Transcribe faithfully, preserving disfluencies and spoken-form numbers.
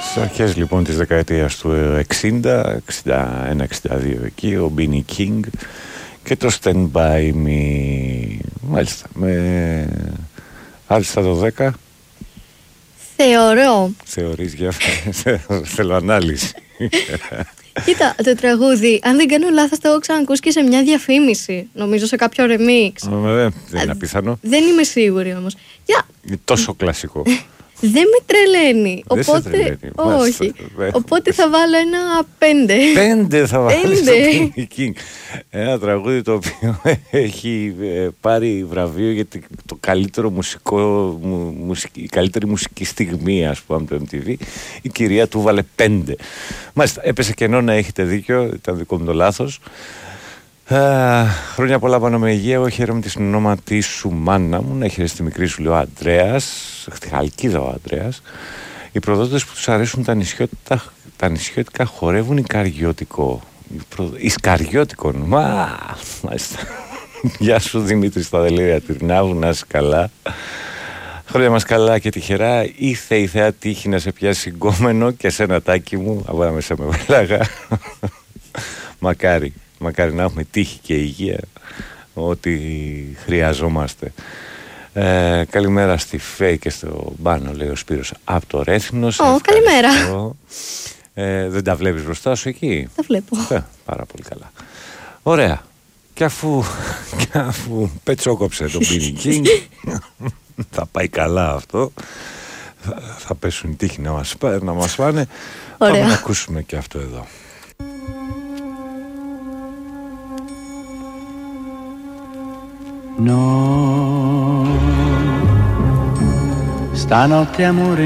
Στις αρχές λοιπόν της δεκαετίας του εξήντα, εξήντα ένα εξήντα δύο εκεί, ο Μπίνι Κίνγκ και το Stand By Me. Μάλιστα, με... άλιστα το δέκα. Θεωρώ. Θεωρείς, για θέλω ανάλυση. Κοίτα, το τραγούδι, αν δεν κάνω λάθος, το έχω ξανακούσει και σε μια διαφήμιση. Νομίζω σε κάποιο remix. Δεν είναι απίθανο. Δεν είμαι σίγουρη όμως. Είναι τόσο κλασικό. Δεν με τρελαίνει. Δεν Οπότε, σε τρελαίνει. όχι. Οπότε θα βάλω ένα πέντε. Πέντε θα βάλεις στο Πέντε. Benny King. Ένα τραγούδι το οποίο έχει ε, πάρει βραβείο για το καλύτερο μουσικό, μου, μουσική, η καλύτερη μουσική στιγμή, ας πούμε, από το εμ τι βι. Η κυρία του βάλε πέντε. Μάλιστα, έπεσε κενό, να έχετε δίκιο, ήταν δικό μου το λάθος. Uh, χρόνια πολλά πάνω με υγεία. Εγώ χαίρομαι τη συνονόματή σου μάνα μου. Να χαίρεσαι τη μικρή σου, λέει ο Αντρέας. Στη Χαλκίδα ο Αντρέας. Οι προδότες που τους αρέσουν τα νησιώτικα, τα νησιώτικα χορεύουν Ικαριώτικο. Ισκαριώτικο. Μα, μάλιστα. Γεια σου Δημήτρη στα δελήρια Τυρνάβου, να είσαι καλά. Χρόνια μας καλά και τυχερά. Ήθε η θεά τύχη να σε πιάσει συγκόμενο και σε ένα τάκι μου. Από ένα μέσα με βλάγα. Μακάρι. Μακάρι να έχουμε τύχη και υγεία, ό,τι χρειαζόμαστε. Ε, καλημέρα στη Φέη και στο Μπάνο, λέει ο Σπύρος από το Ρέθυμνος. Ω, καλημέρα. Ε, δεν τα βλέπεις μπροστά σου εκεί? Τα βλέπω. Ε, πάρα πολύ καλά. Ωραία. Και αφού, και αφού πετσόκοψε το Benny King, θα πάει καλά αυτό. Θα, θα πέσουν οι τύχοι να μας, να μας πάνε. Ωραία. Πάμε να ακούσουμε και αυτό εδώ. No, stanotte amore